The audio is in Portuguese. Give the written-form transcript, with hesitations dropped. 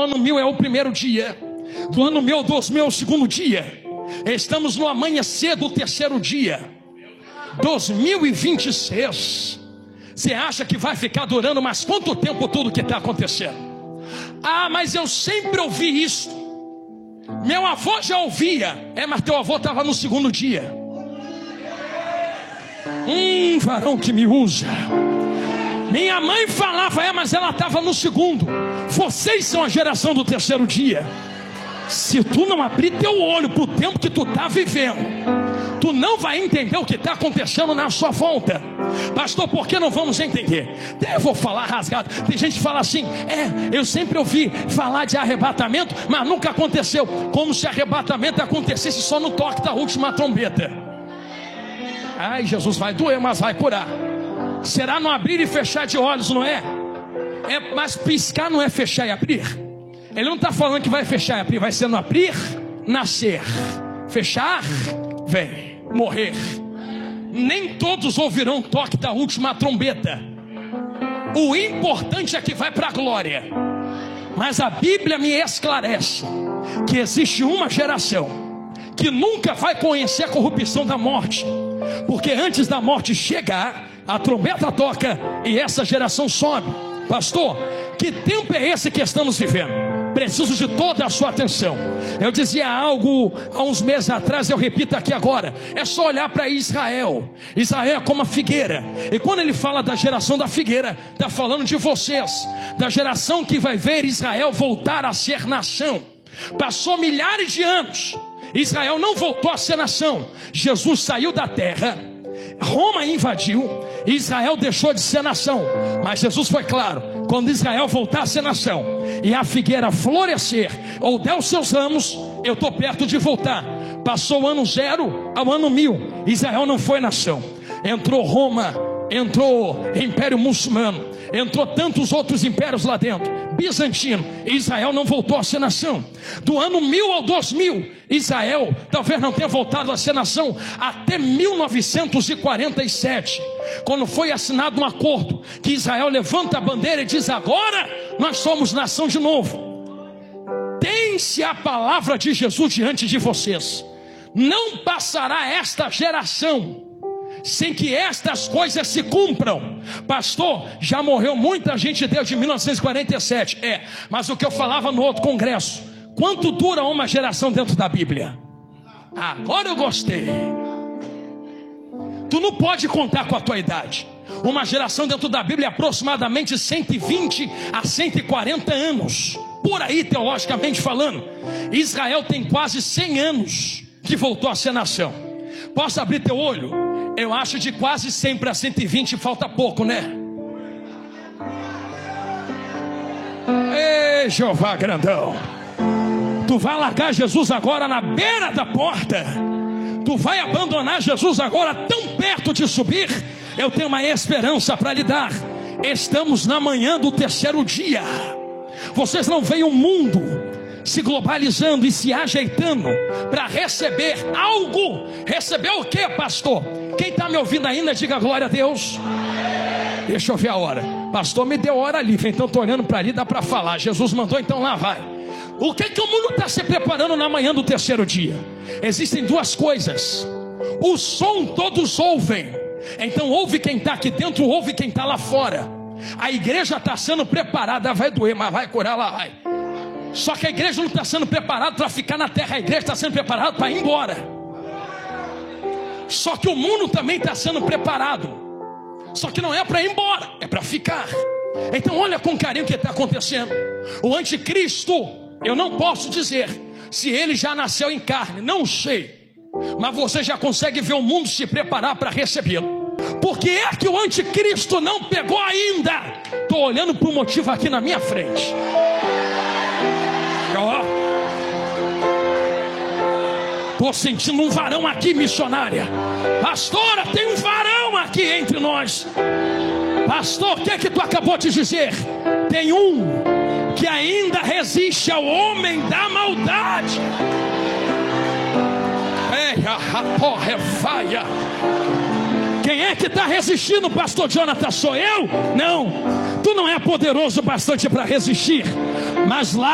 ano 1000 é o primeiro dia, do ano 1000 ao 2000 é o segundo dia. Estamos no amanhecer do terceiro dia, 2026. Você acha que vai ficar durando mais quanto tempo tudo que está acontecendo? Ah, mas eu sempre ouvi isso. Meu avô já ouvia. Mas teu avô estava no segundo dia. Varão que me usa. Minha mãe falava, mas ela estava no segundo. Vocês são a geração do terceiro dia. Se tu não abrir teu olho para o tempo que tu está vivendo, tu não vai entender o que está acontecendo na sua volta. Pastor, por que não vamos entender? Eu vou falar rasgado. Tem gente que fala assim, eu sempre ouvi falar de arrebatamento, mas nunca aconteceu. Como se arrebatamento acontecesse só no toque da última trombeta. Ai, Jesus, vai doer, mas vai curar. Será no abrir e fechar de olhos, não é? Mas piscar não é fechar e abrir. Ele não está falando que vai fechar e abrir, vai ser no abrir, nascer, fechar, vem, morrer. Nem todos ouvirão o toque da última trombeta. O importante é que vai para a glória. Mas a Bíblia me esclarece que existe uma geração que nunca vai conhecer a corrupção da morte, porque antes da morte chegar, a trombeta toca e essa geração sobe. Pastor, que tempo é esse que estamos vivendo? Preciso de toda a sua atenção. Eu dizia algo há uns meses atrás, eu repito aqui agora. É só olhar para Israel. Israel é como a figueira. E quando ele fala da geração da figueira, está falando de vocês, da geração que vai ver Israel voltar a ser nação. Passou milhares de anos, Israel não voltou a ser nação. Jesus saiu da terra, Roma invadiu, Israel deixou de ser nação. Mas Jesus foi claro: quando Israel voltar a ser nação e a figueira florescer ou der os seus ramos, eu estou perto de voltar. Passou o ano 0 ao ano 1000, Israel não foi nação. Entrou Roma, entrou Império Muçulmano, entrou tantos outros impérios lá dentro, bizantino, e Israel não voltou a ser nação. Do ano 1000 ao 2000, Israel talvez não tenha voltado a ser nação até 1947, quando foi assinado um acordo que Israel levanta a bandeira e diz: agora nós somos nação de novo. Tem-se a palavra de Jesus diante de vocês. Não passará esta geração sem que estas coisas se cumpram. Pastor, já morreu muita gente desde 1947. Mas o que eu falava no outro congresso: quanto dura uma geração dentro da Bíblia? Agora eu gostei. Tu não pode contar com a tua idade. Uma geração dentro da Bíblia é aproximadamente 120 a 140 anos, por aí teologicamente falando. Israel tem quase 100 anos que voltou a ser nação. Posso abrir teu olho? Eu acho de quase 100 para 120 falta pouco, né? Ei, Jeová grandão, tu vai largar Jesus agora na beira da porta? Tu vai abandonar Jesus agora tão perto de subir? Eu tenho uma esperança para lhe dar. Estamos na manhã do terceiro dia. Vocês não veem o mundo se globalizando e se ajeitando para receber algo? Receber o que, pastor? Quem está me ouvindo ainda, diga glória a Deus. Deixa eu ver a hora. Pastor, me deu hora ali, então estou olhando para ali, dá para falar. Jesus mandou, então lá vai. O que o mundo está se preparando na manhã do terceiro dia? Existem duas coisas. O som todos ouvem. Então ouve quem está aqui dentro, ouve quem está lá fora. A igreja está sendo preparada, vai doer, mas vai curar, lá vai. Só que a igreja não está sendo preparada para ficar na terra. A igreja está sendo preparada para ir embora. Só que o mundo também está sendo preparado. Só que não é para ir embora, é para ficar. Então olha com carinho o que está acontecendo. O anticristo, eu não posso dizer se ele já nasceu em carne, não sei. Mas você já consegue ver o mundo se preparar para recebê-lo. Por que é que o anticristo não pegou ainda? Estou olhando para o motivo aqui na minha frente. Estou sentindo um varão aqui, missionária. Pastora, tem um varão aqui entre nós. Pastor, o que é que tu acabou de dizer? Tem um que ainda resiste ao homem da maldade. Quem é que está resistindo, pastor Jonathan? Sou eu? Não, tu não é poderoso bastante para resistir. Mas lá